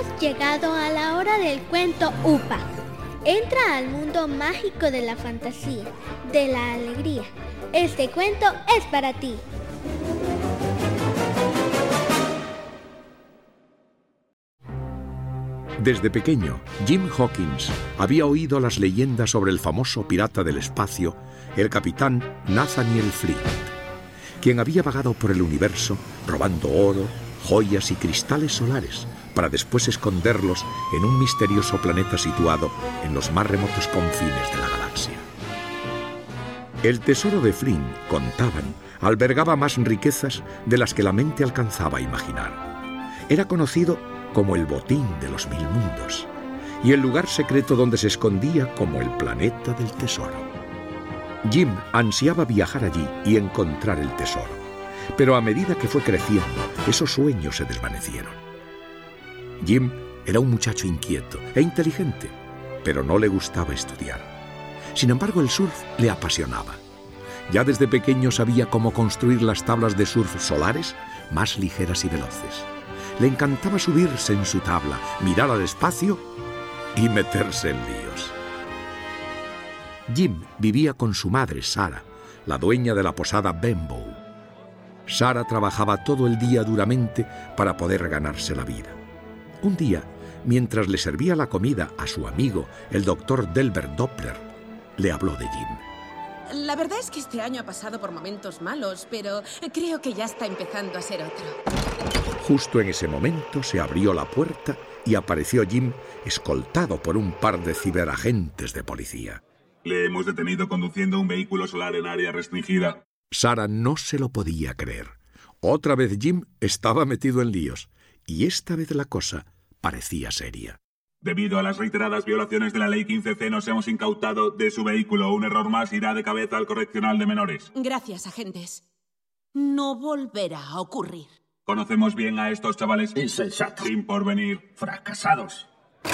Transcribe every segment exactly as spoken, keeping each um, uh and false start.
Hemos llegado a la hora del cuento Upa. Entra al mundo mágico de la fantasía, de la alegría. Este cuento es para ti. Desde pequeño, Jim Hawkins había oído las leyendas sobre el famoso pirata del espacio, el capitán Nathaniel Flint, quien había vagado por el universo robando oro, joyas y cristales solares para después esconderlos en un misterioso planeta situado en los más remotos confines de la galaxia. El tesoro de Flint, contaban, albergaba más riquezas de las que la mente alcanzaba a imaginar. Era conocido como el botín de los mil mundos y el lugar secreto donde se escondía como el planeta del tesoro. Jim ansiaba viajar allí y encontrar el tesoro, pero a medida que fue creciendo, esos sueños se desvanecieron. Jim era un muchacho inquieto e inteligente, pero no le gustaba estudiar. Sin embargo, el surf le apasionaba. Ya desde pequeño sabía cómo construir las tablas de surf solares más ligeras y veloces. Le encantaba subirse en su tabla, mirar al espacio y meterse en líos. Jim vivía con su madre, Sarah, la dueña de la posada Benbow. Sarah trabajaba todo el día duramente para poder ganarse la vida. Un día, mientras le servía la comida a su amigo, el doctor Delbert Doppler, le habló de Jim. La verdad es que este año ha pasado por momentos malos, pero creo que ya está empezando a ser otro. Justo en ese momento se abrió la puerta y apareció Jim, escoltado por un par de ciberagentes de policía. Le hemos detenido conduciendo un vehículo solar en área restringida. Sarah no se lo podía creer. Otra vez Jim estaba metido en líos, y esta vez la cosa parecía seria. Debido a las reiteradas violaciones de la ley quince ce, nos hemos incautado de su vehículo. Un error más irá de cabeza al correccional de menores. Gracias, agentes. No volverá a ocurrir. ¿Conocemos bien a estos chavales? Insensatos. Sin porvenir. Fracasados.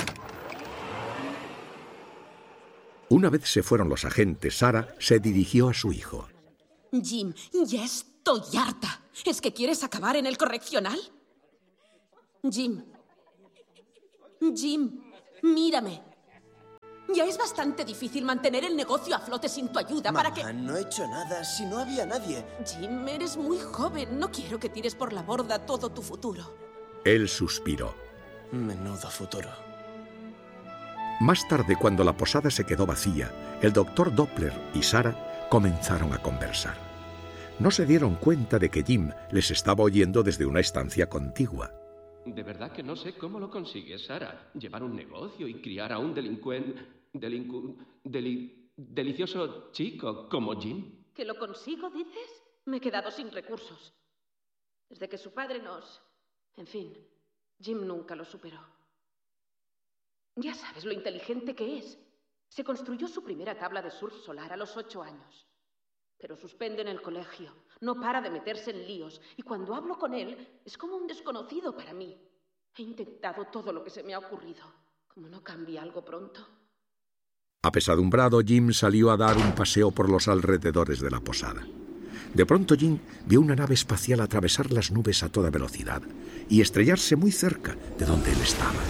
Una vez se fueron los agentes, Sarah se dirigió a su hijo. Jim, ya estoy harta. ¿Es que quieres acabar en el correccional? Jim. Jim, mírame. Ya es bastante difícil mantener el negocio a flote sin tu ayuda. Mamá, para que... no he hecho nada si no había nadie. Jim, eres muy joven. No quiero que tires por la borda todo tu futuro. Él suspiró. Menudo futuro. Más tarde, cuando la posada se quedó vacía, el doctor Doppler y Sarah comenzaron a conversar. No se dieron cuenta de que Jim les estaba oyendo desde una estancia contigua. De verdad que no sé cómo lo consigues, Sarah. Llevar un negocio y criar a un delincuente... Delincu... Deli... delicioso chico como Jim. ¿Que lo consigo, dices? Me he quedado sin recursos. Desde que su padre nos... En fin, Jim nunca lo superó. Ya sabes lo inteligente que es. Se construyó su primera tabla de surf solar a los ocho años. Pero suspende en el colegio. No para de meterse en líos. Y cuando hablo con él, es como un desconocido para mí. He intentado todo lo que se me ha ocurrido. Como no cambie algo pronto. Apesadumbrado, Jim salió a dar un paseo por los alrededores de la posada. De pronto Jim vio una nave espacial atravesar las nubes a toda velocidad y estrellarse muy cerca de donde él estaba.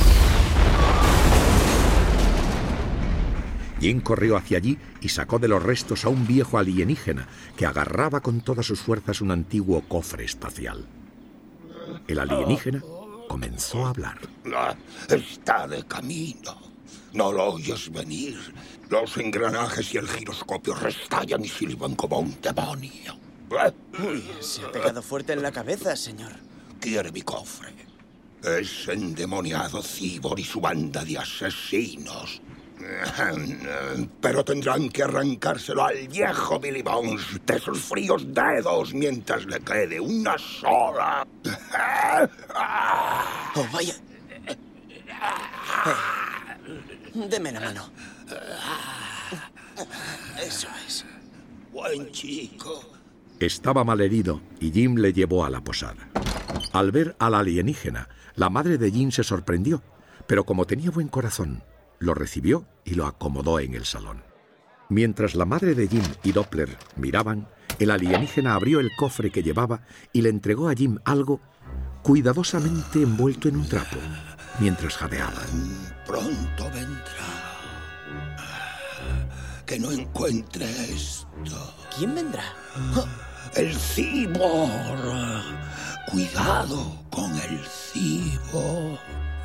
Jim corrió hacia allí y sacó de los restos a un viejo alienígena que agarraba con todas sus fuerzas un antiguo cofre espacial. El alienígena comenzó a hablar. Está de camino. ¿No lo oyes venir? Los engranajes y el giroscopio restallan y silban como un demonio. Uy, se ha pegado fuerte en la cabeza, señor. Quiere mi cofre. Es endemoniado Cibor y su banda de asesinos. Pero tendrán que arrancárselo al viejo Billy Bones de sus fríos dedos mientras le quede una sola. ¡Oh, vaya! Eh, deme la mano. Eso es. Buen chico. Estaba malherido y Jim le llevó a la posada. Al ver al alienígena, la madre de Jim se sorprendió, pero como tenía buen corazón, lo recibió y lo acomodó en el salón. Mientras la madre de Jim y Doppler miraban, el alienígena abrió el cofre que llevaba y le entregó a Jim algo cuidadosamente envuelto en un trapo. mientras jadeaba. Pronto vendrá. Que no encuentre esto. ¿Quién vendrá? El cibor. Cuidado con el cibor.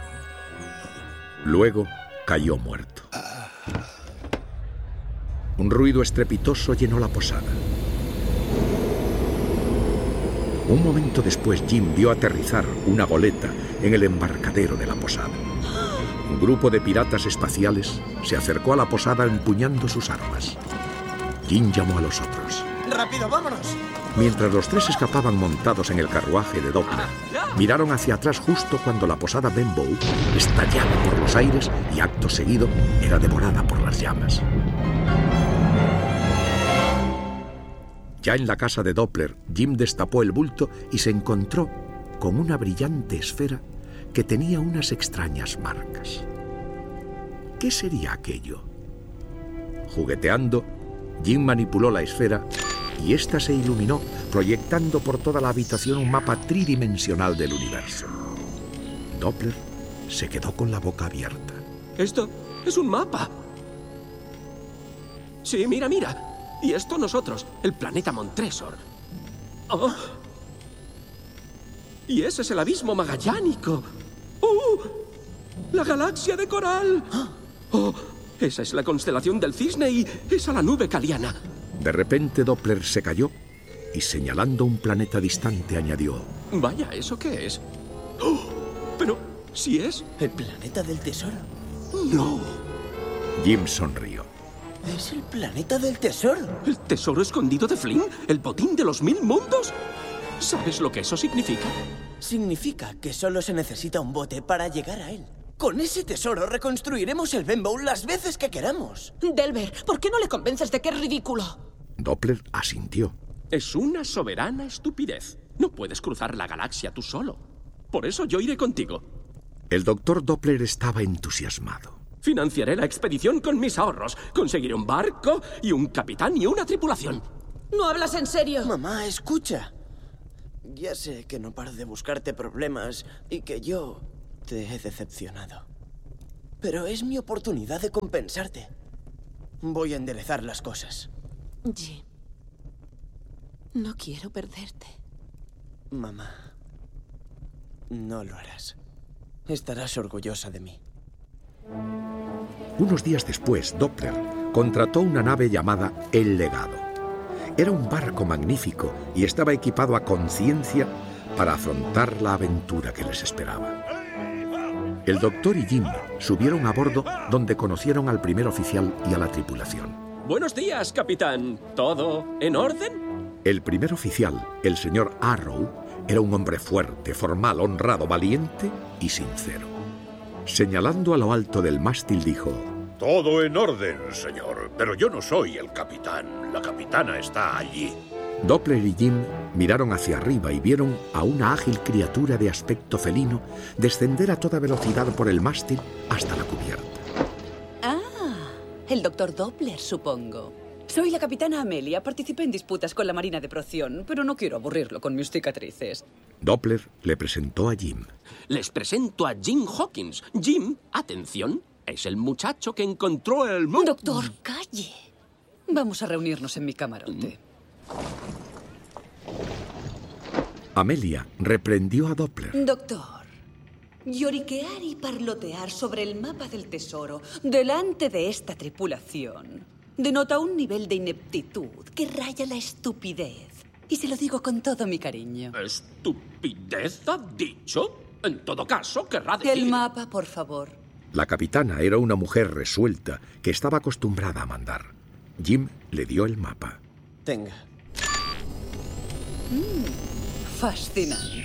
Luego cayó muerto. Un ruido estrepitoso llenó la posada. Un momento después, Jim vio aterrizar una goleta en el embarcadero de la posada. Un grupo de piratas espaciales se acercó a la posada empuñando sus armas. Jim llamó a los otros. ¡Rápido, vámonos! Mientras los tres escapaban montados en el carruaje de Doppler, miraron hacia atrás justo cuando la posada Benbow estallaba por los aires y acto seguido era devorada por las llamas. Ya en la casa de Doppler, Jim destapó el bulto y se encontró con una brillante esfera que tenía unas extrañas marcas. ¿Qué sería aquello? Jugueteando, Jim manipuló la esfera y ésta se iluminó, proyectando por toda la habitación un mapa tridimensional del universo. Doppler se quedó con la boca abierta. Esto es un mapa. Sí, mira, mira. Y esto nosotros, el planeta Montresor. Oh. Y ese es el abismo magallánico. ¡Uh! ¡La galaxia de coral! ¡Oh! Esa es la constelación del cisne y esa la nube caliana. De repente Doppler se cayó y señalando un planeta distante añadió: Vaya, ¿eso qué es? ¡Oh! Pero, ¿sí es? ¿El planeta del tesoro? ¡No! Jim sonrió. Es el planeta del tesoro. ¿El tesoro escondido de Flynn? ¿El botín de los mil mundos? ¿Sabes lo que eso significa? Significa que solo se necesita un bote para llegar a él. Con ese tesoro reconstruiremos el Benbow las veces que queramos. Delver, ¿por qué no le convences de que es ridículo? Doppler asintió. Es una soberana estupidez. No puedes cruzar la galaxia tú solo. Por eso yo iré contigo. El doctor Doppler estaba entusiasmado. Financiaré la expedición con mis ahorros. Conseguiré un barco y un capitán y una tripulación. ¿No hablas en serio? Mamá, escucha. Ya sé que no paro de buscarte problemas y que yo te he decepcionado. Pero es mi oportunidad de compensarte. Voy a enderezar las cosas. Jim, no quiero perderte. Mamá, no lo harás. Estarás orgullosa de mí. Unos días después, Doppler contrató una nave llamada El Legado. Era un barco magnífico y estaba equipado a conciencia para afrontar la aventura que les esperaba. El doctor y Jim subieron a bordo, donde conocieron al primer oficial y a la tripulación. Buenos días, capitán. ¿Todo en orden? El primer oficial, el señor Arrow, era un hombre fuerte, formal, honrado, valiente y sincero. Señalando a lo alto del mástil, dijo: Todo en orden, señor, pero yo no soy el capitán. La capitana está allí. Doppler y Jim miraron hacia arriba y vieron a una ágil criatura de aspecto felino descender a toda velocidad por el mástil hasta la cubierta. Ah, el doctor Doppler, supongo. Soy la capitana Amelia. Participé en disputas con la Marina de Procyon, pero no quiero aburrirlo con mis cicatrices. Doppler le presentó a Jim. Les presento a Jim Hawkins. Jim, atención, es el muchacho que encontró el mundo. Doctor, calle. Vamos a reunirnos en mi camarote. Amelia reprendió a Doppler. Doctor, lloriquear y parlotear sobre el mapa del tesoro delante de esta tripulación denota un nivel de ineptitud que raya la estupidez. Y se lo digo con todo mi cariño. ¿Estupidez ha dicho? En todo caso, querrá decir... El mapa, por favor. La capitana era una mujer resuelta que estaba acostumbrada a mandar. Jim le dio el mapa. Tenga. Mm, fascinante.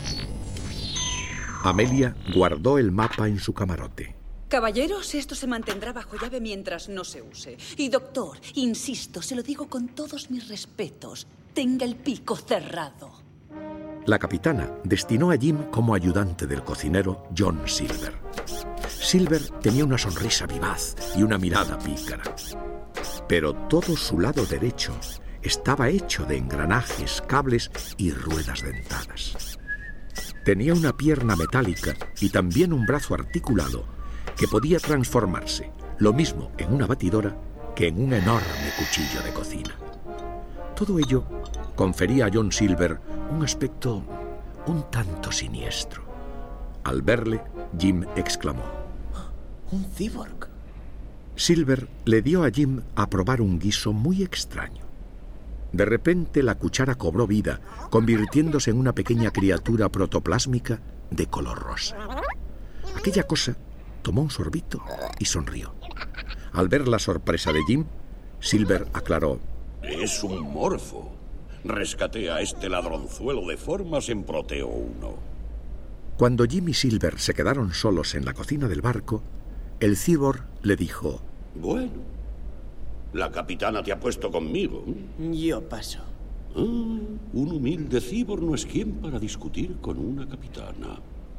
Amelia guardó el mapa en su camarote. Caballeros, esto se mantendrá bajo llave mientras no se use. Y doctor, insisto, se lo digo con todos mis respetos, tenga el pico cerrado. La capitana destinó a Jim como ayudante del cocinero John Silver. Silver tenía una sonrisa vivaz y una mirada pícara. Pero todo su lado derecho estaba hecho de engranajes, cables y ruedas dentadas. tenía una pierna metálica y también un brazo articulado que podía transformarse, lo mismo en una batidora que en un enorme cuchillo de cocina. Todo ello confería a John Silver un aspecto un tanto siniestro. Al verle, Jim exclamó: ¿Un cyborg? Silver le dio a Jim a probar un guiso muy extraño. De repente la cuchara cobró vida, convirtiéndose en una pequeña criatura protoplásmica de color rosa. Aquella cosa tomó un sorbito y sonrió. Al ver la sorpresa de Jim, Silver aclaró: Es un morfo. Rescaté a este ladronzuelo de formas en Proteo uno. Cuando Jim y Silver se quedaron solos en la cocina del barco, el cyborg le dijo: Bueno, la capitana te ha puesto conmigo. Yo paso. Ah, un humilde cyborg no es quien para discutir con una capitana.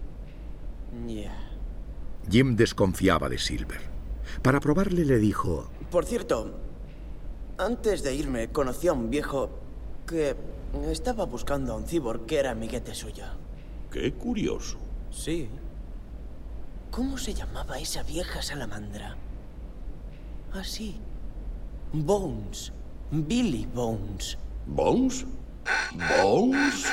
Ya. Yeah. Jim desconfiaba de Silver. Para probarle le dijo: Por cierto, antes de irme conocí a un viejo que estaba buscando a un cyborg que era amiguete suyo. ¡Qué curioso! Sí. ¿Cómo se llamaba esa vieja salamandra? Ah, sí. Bones. Billy Bones. ¿Bones? ¿Bones?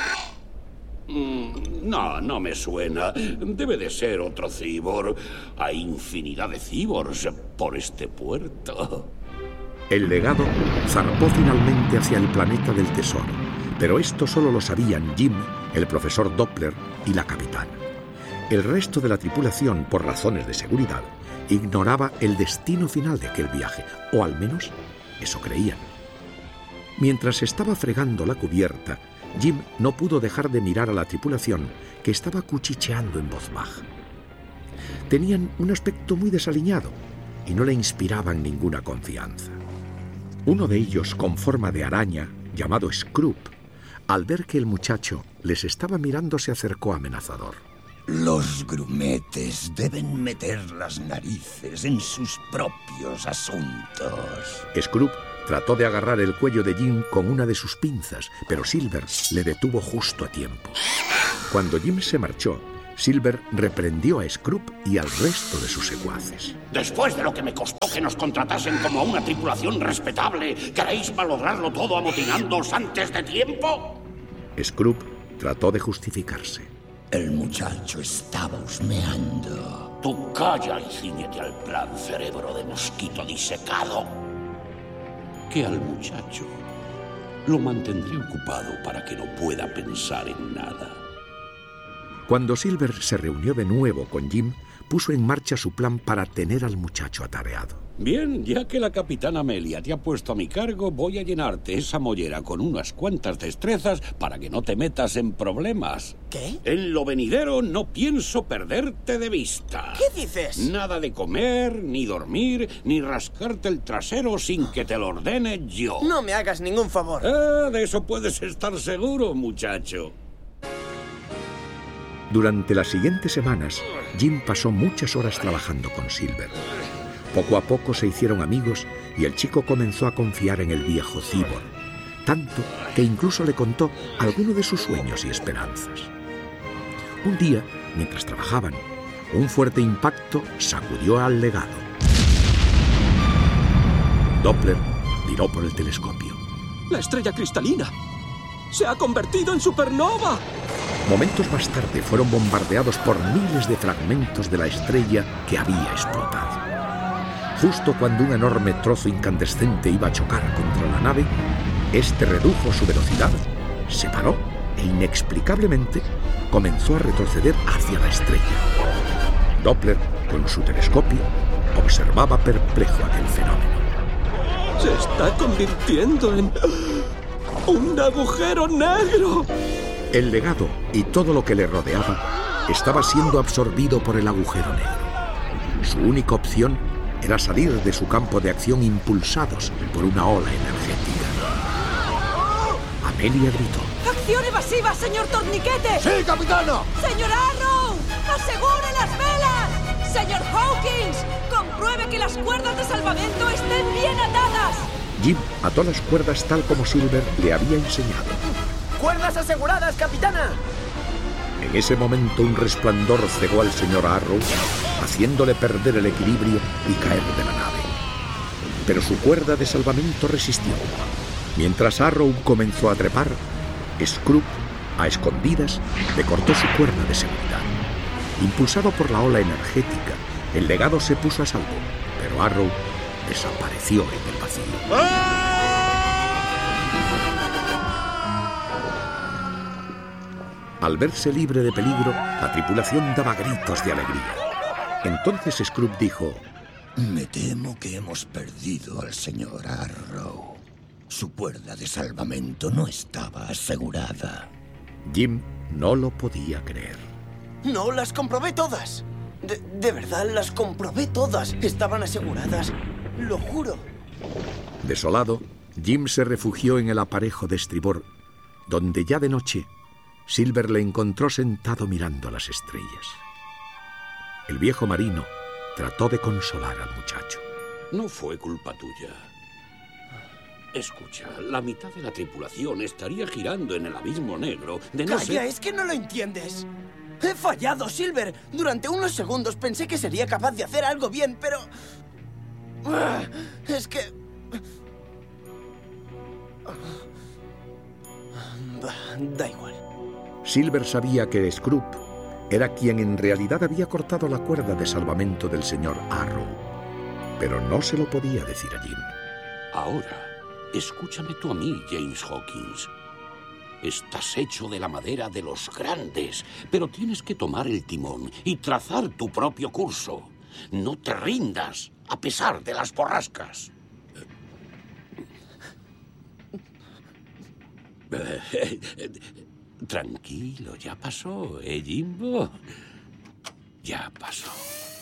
Mm, no, no me suena. Debe de ser otro cyborg. Hay infinidad de cyborgs por este puerto. El legado zarpó finalmente hacia el planeta del tesoro, pero esto solo lo sabían Jim, el profesor Doppler y la capitana. El resto de la tripulación, por razones de seguridad, ignoraba el destino final de aquel viaje, o al menos eso creían. Mientras estaba fregando la cubierta, Jim no pudo dejar de mirar a la tripulación, que estaba cuchicheando en voz baja. Tenían un aspecto muy desaliñado y no le inspiraban ninguna confianza. Uno de ellos, con forma de araña, llamado Scroop, al ver que el muchacho les estaba mirando, se acercó amenazador. Los grumetes deben meter las narices en sus propios asuntos. Scroop trató de agarrar el cuello de Jim con una de sus pinzas, pero Silver le detuvo justo a tiempo. Cuando Jim se marchó, Silver reprendió a Scroop y al resto de sus secuaces. Después de lo que me costó que nos contratasen como a una tripulación respetable, ¿queréis valorarlo todo amotinándoos antes de tiempo? Scroop trató de justificarse. El muchacho estaba husmeando. Tú calla y cíñete al plan, cerebro de mosquito disecado. Que al muchacho lo mantendré ocupado para que no pueda pensar en nada. Cuando Silver se reunió de nuevo con Jim, puso en marcha su plan para tener al muchacho atareado. Bien, ya que la capitana Amelia te ha puesto a mi cargo, voy a llenarte esa mollera con unas cuantas destrezas para que no te metas en problemas. ¿Qué? En lo venidero no pienso perderte de vista. ¿Qué dices? Nada de comer, ni dormir, ni rascarte el trasero sin que te lo ordene yo. No me hagas ningún favor. Ah, de eso puedes estar seguro, muchacho. Durante las siguientes semanas, Jim pasó muchas horas trabajando con Silver. Poco a poco se hicieron amigos y el chico comenzó a confiar en el viejo cyborg, tanto que incluso le contó algunos de sus sueños y esperanzas. Un día, mientras trabajaban, un fuerte impacto sacudió al legado. Doppler miró por el telescopio. ¡La estrella cristalina! ¡Se ha convertido en supernova! Momentos más tarde fueron bombardeados por miles de fragmentos de la estrella que había explotado. Justo cuando un enorme trozo incandescente iba a chocar contra la nave, este redujo su velocidad, se paró e inexplicablemente comenzó a retroceder hacia la estrella. Doppler, con su telescopio, observaba perplejo aquel fenómeno. ¡Se está convirtiendo en un agujero negro! El legado y todo lo que le rodeaba estaba siendo absorbido por el agujero negro. Su única opción era salir de su campo de acción impulsados por una ola energética. Amelia gritó. ¡Acción evasiva, señor Torniquete! ¡Sí, capitana! ¡Señor Arrow! ¡Asegure las velas! ¡Señor Hawkins! ¡Compruebe que las cuerdas de salvamento estén bien atadas! Jim ató las cuerdas tal como Silver le había enseñado. ¡Cuerdas aseguradas, capitana! En ese momento un resplandor cegó al señor Arrow, haciéndole perder el equilibrio y caer de la nave. Pero su cuerda de salvamento resistió. Mientras Arrow comenzó a trepar, Scrooge, a escondidas, le cortó su cuerda de seguridad. Impulsado por la ola energética, el legado se puso a salvo, pero Arrow desapareció en el vacío. Al verse libre de peligro, la tripulación daba gritos de alegría. Entonces Scrooge dijo: Me temo que hemos perdido al señor Arrow. Su cuerda de salvamento no estaba asegurada. Jim no lo podía creer. No, las comprobé todas. De, de verdad, las comprobé todas. Estaban aseguradas. Lo juro. Desolado, Jim se refugió en el aparejo de estribor, donde ya de noche Silver le encontró sentado mirando las estrellas. El viejo marino trató de consolar al muchacho. No fue culpa tuya. Escucha, la mitad de la tripulación estaría girando en el abismo negro de no ¡Calla! ser... ¡Es que no lo entiendes! ¡He fallado, Silver! Durante unos segundos pensé que sería capaz de hacer algo bien, pero... Es que... Da igual. Silver sabía que Scrooge era quien en realidad había cortado la cuerda de salvamento del señor Arrow, pero no se lo podía decir a Jim. Ahora, escúchame tú a mí, James Hawkins. Estás hecho de la madera de los grandes, pero tienes que tomar el timón y trazar tu propio curso. No te rindas, a pesar de las borrascas. Tranquilo, ya pasó, ¿eh, Jimbo? Ya pasó.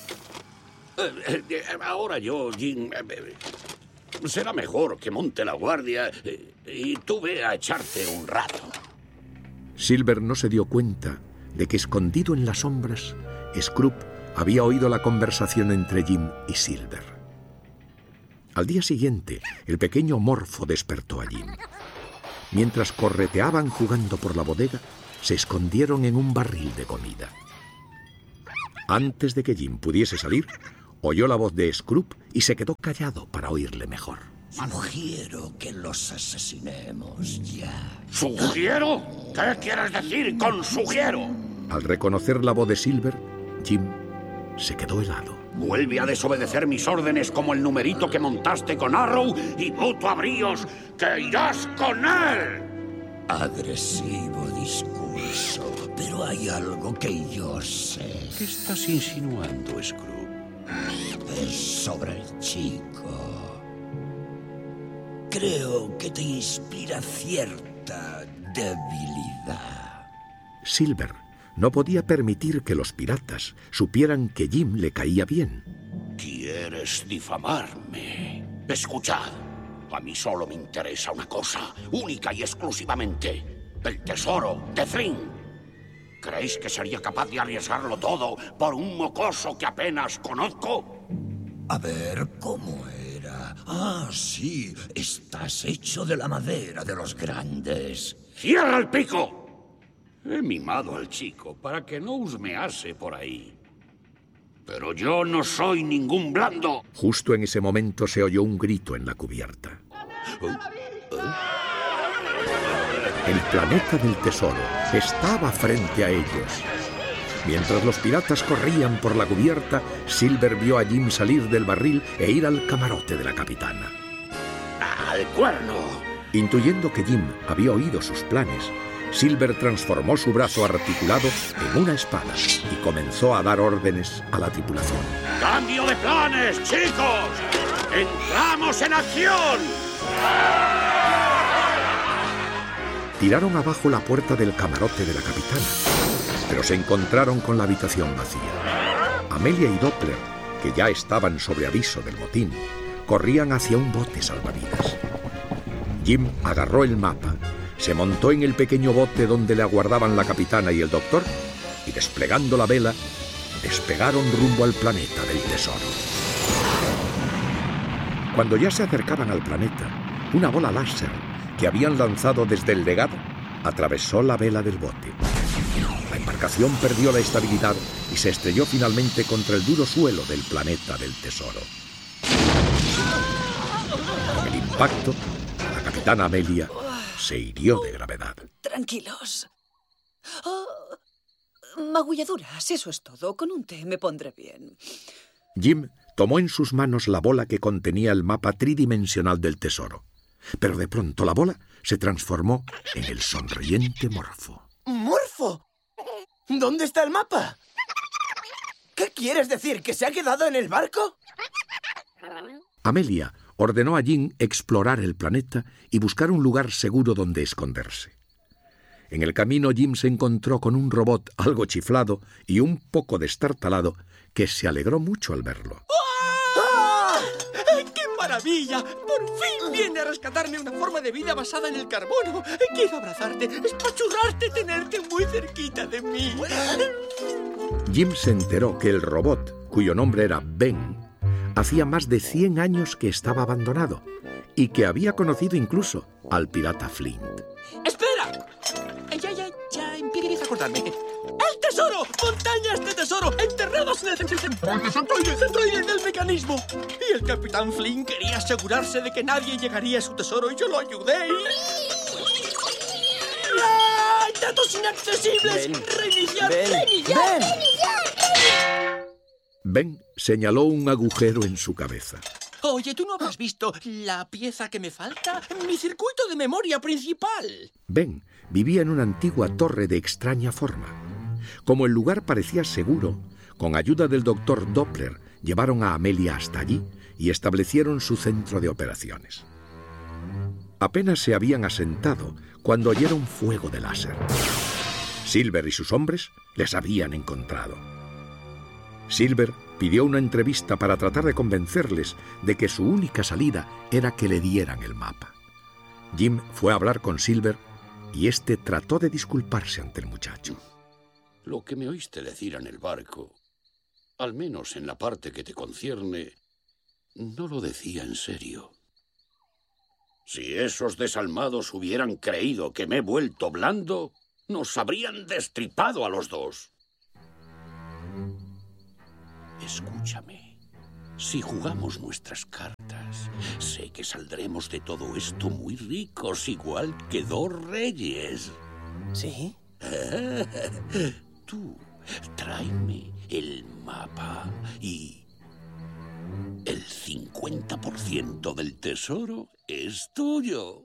Ahora yo, Jim, será mejor que monte la guardia y tú ve a echarte un rato. Silver no se dio cuenta de que, escondido en las sombras, Scrooge había oído la conversación entre Jim y Silver. Al día siguiente, el pequeño Morfo despertó a Jim. Mientras correteaban jugando por la bodega, se escondieron en un barril de comida. Antes de que Jim pudiese salir, oyó la voz de Scrooge y se quedó callado para oírle mejor. Sugiero que los asesinemos ya. ¿Sugiero? ¿Qué quieres decir con sugiero? Al reconocer la voz de Silver, Jim se quedó helado. Vuelve a desobedecer mis órdenes como el numerito que montaste con Arrow y voto a bríos que irás con él. Agresivo discurso, pero hay algo que yo sé. ¿Qué estás insinuando, Scrooge? Es sobre el chico. Creo que te inspira cierta debilidad. Silver no podía permitir que los piratas supieran que Jim le caía bien. ¿Quieres difamarme? Escuchad, a mí solo me interesa una cosa, única y exclusivamente: el tesoro de Flynn. ¿Creéis que sería capaz de arriesgarlo todo por un mocoso que apenas conozco? A ver, ¿cómo era? Ah, sí, estás hecho de la madera de los grandes. ¡Cierra el pico! He mimado al chico para que no husmease por ahí. Pero yo no soy ningún blando. Justo en ese momento se oyó un grito en la cubierta. El planeta del tesoro estaba frente a ellos. Mientras los piratas corrían por la cubierta, Silver vio a Jim salir del barril e ir al camarote de la capitana. ¡Al cuerno! Intuyendo que Jim había oído sus planes, Silver transformó su brazo articulado en una espada y comenzó a dar órdenes a la tripulación. ¡Cambio de planes, chicos! ¡Entramos en acción! Tiraron abajo la puerta del camarote de la capitana, pero se encontraron con la habitación vacía. Amelia y Doppler, que ya estaban sobre aviso del motín, corrían hacia un bote salvavidas. Jim agarró el mapa, se montó en el pequeño bote donde le aguardaban la capitana y el doctor, y desplegando la vela, despegaron rumbo al planeta del tesoro. Cuando ya se acercaban al planeta, una bola láser que habían lanzado desde el legado atravesó la vela del bote. La embarcación perdió la estabilidad y se estrelló finalmente contra el duro suelo del planeta del tesoro. Con el impacto, la capitana Amelia se hirió de gravedad. Tranquilos. Oh, magulladuras, eso es todo. Con un té me pondré bien. Jim tomó en sus manos la bola que contenía el mapa tridimensional del tesoro. Pero de pronto la bola se transformó en el sonriente Morfo. ¡Morfo! ¿Dónde está el mapa? ¿Qué quieres decir? ¿Que se ha quedado en el barco? Amelia ordenó a Jim explorar el planeta y buscar un lugar seguro donde esconderse. En el camino, Jim se encontró con un robot algo chiflado y un poco destartalado que se alegró mucho al verlo. ¡Ah! ¡Qué maravilla! ¡Por fin viene a rescatarme una forma de vida basada en el carbono! Quiero abrazarte, espachurrarte, tenerte muy cerquita de mí. Jim se enteró que el robot, cuyo nombre era Ben, hacía más de cien años que estaba abandonado y que había conocido incluso al pirata Flint. ¡Espera! Ya, ya, ya empiezo a acordarme. ¡El tesoro! ¡Montañas de tesoro! ¡Enterrados en el centroide, centroide del mecanismo! Y el capitán Flint quería asegurarse de que nadie llegaría a su tesoro y yo lo ayudé. ¡Ah! ¡Datos inaccesibles! Ben, ¡Reiniciar! Ben, ¡Reiniciar! Ben. ¡Reiniciar! Ben señaló un agujero en su cabeza. Oye, ¿tú no habrás visto la pieza que me falta? Mi circuito de memoria principal. Ben vivía en una antigua torre de extraña forma. Como el lugar parecía seguro, con ayuda del doctor Doppler, llevaron a Amelia hasta allí y establecieron su centro de operaciones. Apenas se habían asentado cuando oyeron fuego de láser. Silver y sus hombres les habían encontrado. Silver pidió una entrevista para tratar de convencerles de que su única salida era que le dieran el mapa. Jim fue a hablar con Silver y este trató de disculparse ante el muchacho. Lo que me oíste decir en el barco, al menos en la parte que te concierne, no lo decía en serio. Si esos desalmados hubieran creído que me he vuelto blando, nos habrían destripado a los dos. Escúchame, si jugamos nuestras cartas, sé que saldremos de todo esto muy ricos, igual que dos reyes. ¿Sí? Tú, tráeme el mapa y el cincuenta por ciento del tesoro es tuyo.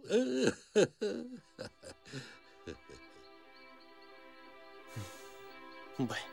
Bueno.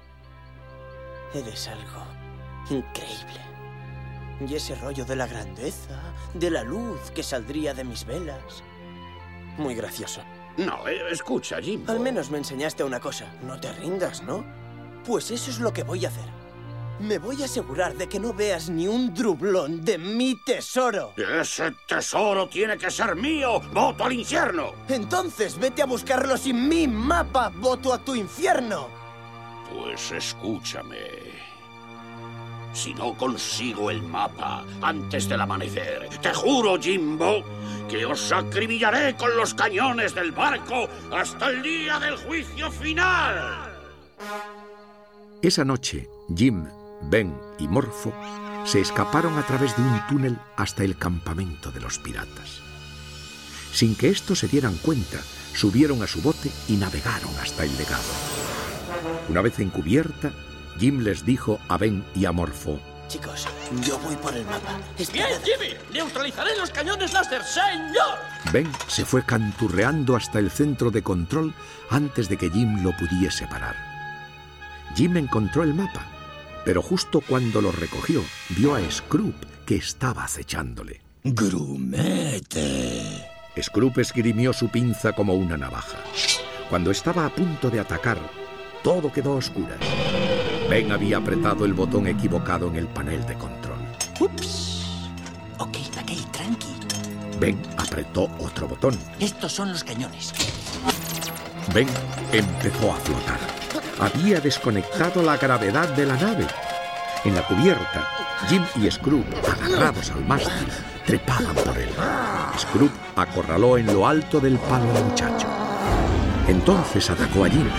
Eres algo increíble. Y ese rollo de la grandeza, de la luz que saldría de mis velas. Muy gracioso. No, eh, escucha, Jimbo. Al menos me enseñaste una cosa. No te rindas, ¿no? Pues eso es lo que voy a hacer. Me voy a asegurar de que no veas ni un drublón de mi tesoro. ¡Ese tesoro tiene que ser mío! ¡Voto al infierno! Entonces vete a buscarlo sin mi mapa. ¡Voto a tu infierno! Pues escúchame. Si no consigo el mapa antes del amanecer, te juro, Jimbo, que os acribillaré con los cañones del barco hasta el día del juicio final. Esa noche, Jim, Ben y Morfo se escaparon a través de un túnel hasta el campamento de los piratas. Sin que estos se dieran cuenta, subieron a su bote y navegaron hasta el legado. Una vez en cubierta, Jim les dijo a Ben y a Morfo: Chicos, yo voy por el mapa. ¡Bien, Jimmy! ¡Neutralizaré los cañones láser, señor! Ben se fue canturreando hasta el centro de control antes de que Jim lo pudiese parar. Jim encontró el mapa, pero justo cuando lo recogió, vio a Scrooge que estaba acechándole. ¡Grumete! Scrooge esgrimió su pinza como una navaja. Cuando estaba a punto de atacar, todo quedó a oscuras. Ben había apretado el botón equivocado en el panel de control. ¡Ups! Ok, ok, tranqui. Ben apretó otro botón. Estos son los cañones. Ben empezó a flotar. Había desconectado la gravedad de la nave. En la cubierta, Jim y Scrooge, agarrados al mástil, trepaban por él. Scrooge acorraló en lo alto del palo al muchacho. Entonces atacó a Jim.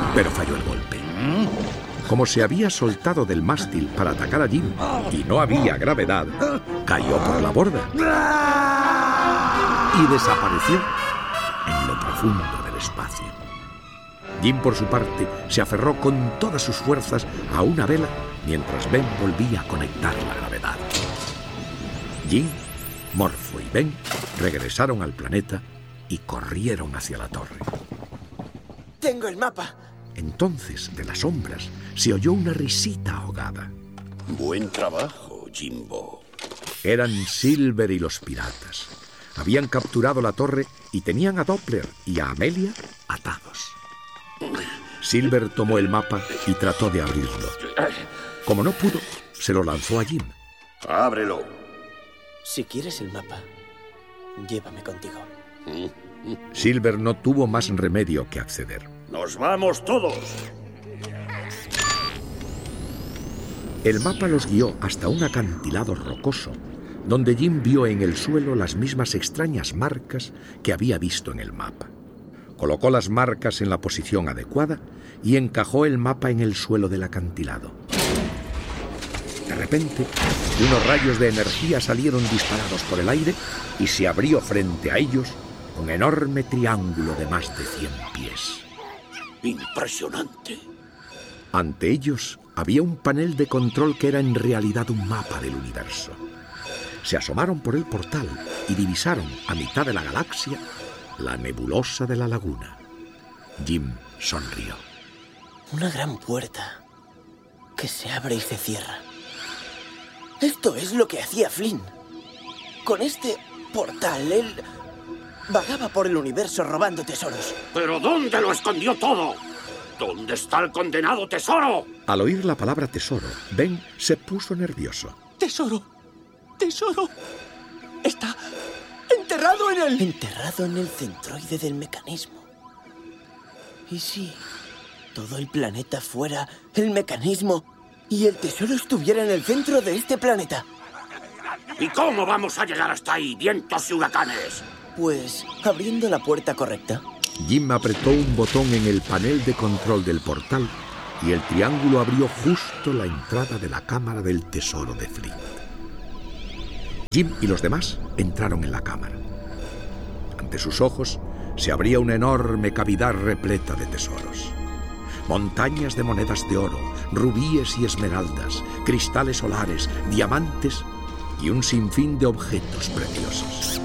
pero falló el golpe. Como se había soltado del mástil para atacar a Jim y no había gravedad, cayó por la borda y desapareció en lo profundo del espacio. Jim, por su parte, se aferró con todas sus fuerzas a una vela mientras Ben volvía a conectar la gravedad. Jim, Morpho y Ben regresaron al planeta y corrieron hacia la torre. ¡Tengo el mapa! Entonces, de las sombras, se oyó una risita ahogada. Buen trabajo, Jimbo. Eran Silver y los piratas. Habían capturado la torre y tenían a Doppler y a Amelia atados. Silver tomó el mapa y trató de abrirlo. Como no pudo, se lo lanzó a Jim. ¡Ábrelo! Si quieres el mapa, llévame contigo. Silver no tuvo más remedio que acceder. ¡Nos vamos todos! El mapa los guió hasta un acantilado rocoso, donde Jim vio en el suelo las mismas extrañas marcas que había visto en el mapa. Colocó las marcas en la posición adecuada y encajó el mapa en el suelo del acantilado. De repente, unos rayos de energía salieron disparados por el aire y se abrió frente a ellos un enorme triángulo de más de cien pies. ¡Impresionante! Ante ellos había un panel de control que era en realidad un mapa del universo. Se asomaron por el portal y divisaron a mitad de la galaxia la nebulosa de la laguna. Jim sonrió. Una gran puerta que se abre y se cierra. Esto es lo que hacía Flynn. Con este portal, él vagaba por el universo robando tesoros. ¿Pero dónde lo escondió todo? ¿Dónde está el condenado tesoro? Al oír la palabra tesoro, Ben se puso nervioso. ¡Tesoro! ¡Tesoro! Está enterrado en el... Enterrado en el centroide del mecanismo. ¿Y si todo el planeta fuera el mecanismo y el tesoro estuviera en el centro de este planeta? ¿Y cómo vamos a llegar hasta ahí, vientos y huracanes? Pues abriendo la puerta correcta. Jim apretó un botón en el panel de control del portal y el triángulo abrió justo la entrada de la cámara del tesoro de Flint. Jim y los demás entraron en la cámara. Ante sus ojos se abría una enorme cavidad repleta de tesoros. Montañas de monedas de oro, rubíes y esmeraldas, cristales solares, diamantes y un sinfín de objetos preciosos.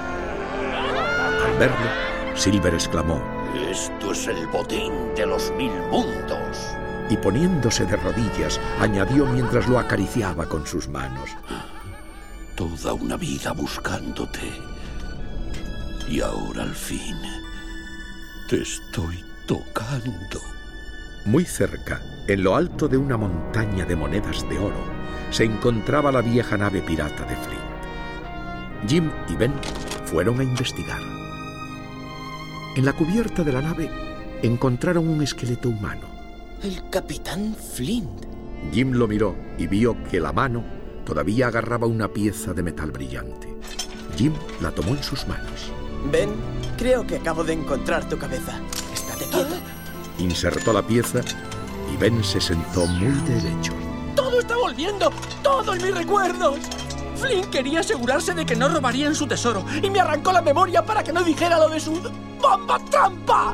Al verlo, Silver exclamó: «Esto es el botín de los mil mundos». Y poniéndose de rodillas, añadió mientras lo acariciaba con sus manos: «Toda una vida buscándote. Y ahora al fin te estoy tocando». Muy cerca, en lo alto de una montaña de monedas de oro, se encontraba la vieja nave pirata de Flint. Jim y Ben fueron a investigar. En la cubierta de la nave encontraron un esqueleto humano. El capitán Flint. Jim lo miró y vio que la mano todavía agarraba una pieza de metal brillante. Jim la tomó en sus manos. Ben, creo que acabo de encontrar tu cabeza. Estate quieto. Insertó la pieza y Ben se sentó muy derecho. ¡Todo está volviendo! ¡Todo en mis recuerdos! Flynn quería asegurarse de que no robarían su tesoro y me arrancó la memoria para que no dijera lo de su bomba trampa.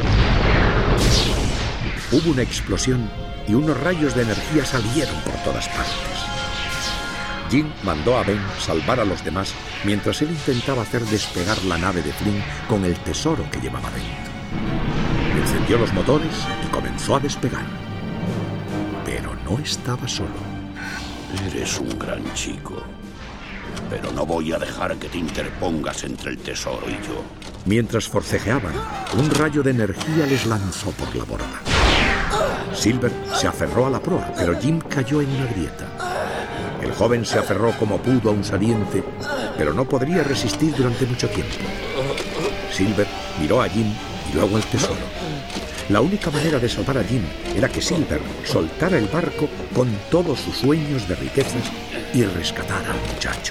Hubo una explosión y unos rayos de energía salieron por todas partes. Jim mandó a Ben salvar a los demás mientras él intentaba hacer despegar la nave de Flynn con el tesoro que llevaba dentro. Encendió los motores y comenzó a despegar. Pero no estaba solo. Eres un gran chico, pero no voy a dejar que te interpongas entre el tesoro y yo. Mientras forcejeaban, un rayo de energía les lanzó por la borda. Silver se aferró a la proa, pero Jim cayó en una grieta. El joven se aferró como pudo a un saliente, pero no podría resistir durante mucho tiempo. Silver miró a Jim y luego al tesoro. La única manera de salvar a Jim era que Silver soltara el barco con todos sus sueños de riquezas y rescatara al muchacho.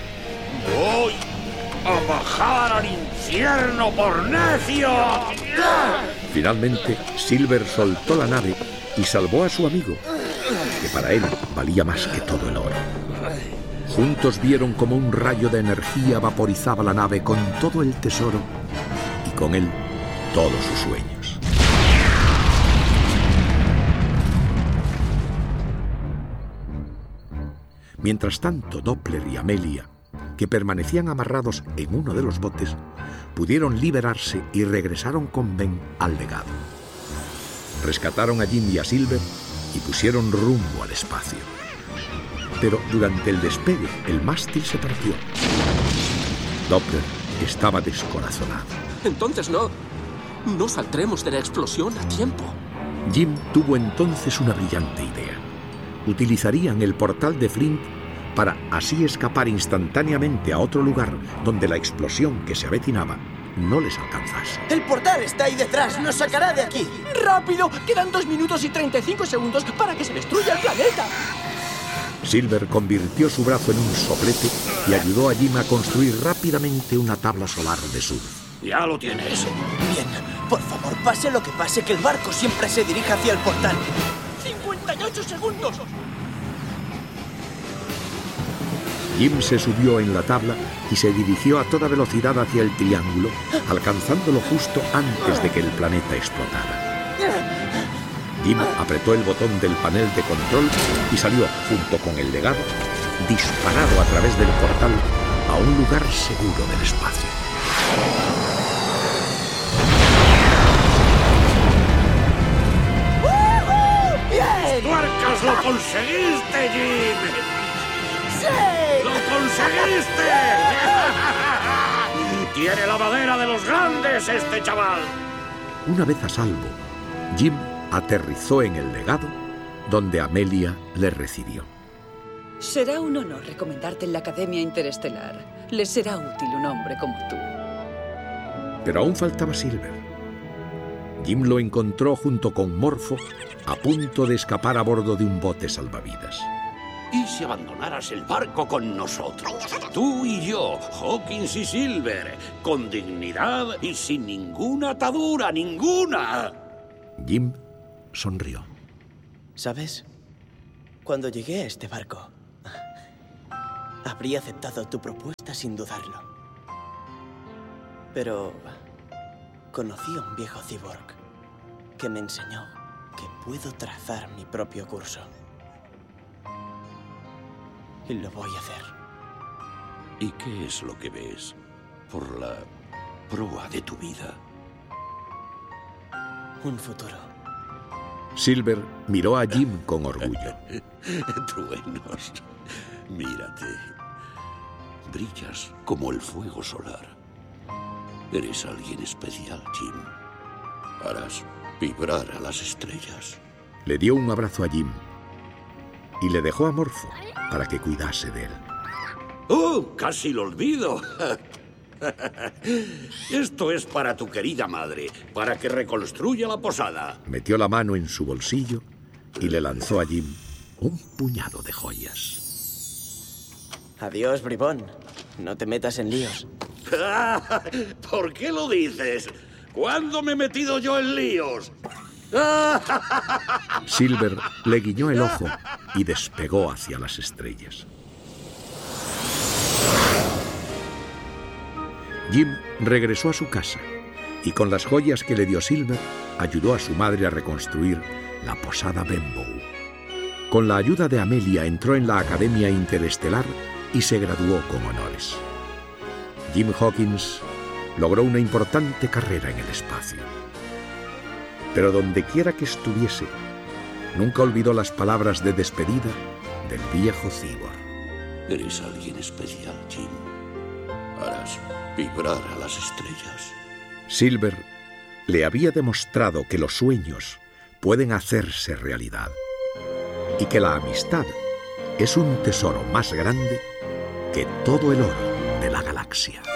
¡Voy a bajar al infierno por necio! Finalmente, Silver soltó la nave y salvó a su amigo, que para él valía más que todo el oro. Juntos vieron como un rayo de energía vaporizaba la nave con todo el tesoro y con él todos sus sueños. Mientras tanto, Doppler y Amelia, que permanecían amarrados en uno de los botes, pudieron liberarse y regresaron con Ben al legado. Rescataron a Jim y a Silver y pusieron rumbo al espacio. Pero durante el despegue, el mástil se partió. Doppler estaba descorazonado. Entonces no... no saldremos de la explosión a tiempo. Jim tuvo entonces una brillante idea. Utilizarían el portal de Flint para así escapar instantáneamente a otro lugar donde la explosión que se avecinaba no les alcanzase. ¡El portal está ahí detrás! ¡Nos sacará de aquí! ¡Rápido! Quedan dos minutos y treinta y cinco segundos para que se destruya el planeta. Silver convirtió su brazo en un soplete y ayudó a Jim a construir rápidamente una tabla solar de surf. Ya lo tienes. Bien, por favor, pase lo que pase, que el barco siempre se dirija hacia el portal. ¡cincuenta y ocho segundos! Jim se subió en la tabla y se dirigió a toda velocidad hacia el triángulo, alcanzándolo justo antes de que el planeta explotara. Jim apretó el botón del panel de control y salió, junto con el legado, disparado a través del portal a un lugar seguro del espacio. ¡Bien! ¡Tuercas, lo conseguiste, Jim! ¡Sí! ¡Lo conseguiste! ¡Tiene la madera de los grandes este chaval! Una vez a salvo, Jim aterrizó en el legado, donde Amelia le recibió. Será un honor recomendarte en la Academia Interestelar. Les será útil un hombre como tú. Pero aún faltaba Silver. Jim lo encontró junto con Morpho, a punto de escapar a bordo de un bote salvavidas. ¿Y si abandonaras el barco con nosotros? Tú y yo, Hawkins y Silver, con dignidad y sin ninguna atadura, ninguna. Jim sonrió. ¿Sabes? Cuando llegué a este barco, habría aceptado tu propuesta sin dudarlo. Pero conocí a un viejo cyborg que me enseñó que puedo trazar mi propio curso. Y lo voy a hacer. ¿Y qué es lo que ves por la proa de tu vida? Un futuro. Silver miró a Jim con orgullo. Truenos, mírate. Brillas como el fuego solar. Eres alguien especial, Jim. Harás vibrar a las estrellas. Le dio un abrazo a Jim y le dejó a Morpho para que cuidase de él. ¡Oh! ¡Casi lo olvido! Esto es para tu querida madre, para que reconstruya la posada. Metió la mano en su bolsillo y le lanzó a Jim un puñado de joyas. Adiós, bribón. No te metas en líos. ¿Por qué lo dices? ¿Cuándo me he metido yo en líos? Silver le guiñó el ojo y despegó hacia las estrellas. Jim regresó a su casa y con las joyas que le dio Silver ayudó a su madre a reconstruir la posada Benbow. Con la ayuda de Amelia entró en la Academia Interestelar y se graduó con honores. Jim Hawkins logró una importante carrera en el espacio. Pero donde quiera que estuviese, nunca olvidó las palabras de despedida del viejo cyborg. Eres alguien especial, Jim. Harás vibrar a las estrellas. Silver le había demostrado que los sueños pueden hacerse realidad y que la amistad es un tesoro más grande que todo el oro de la galaxia.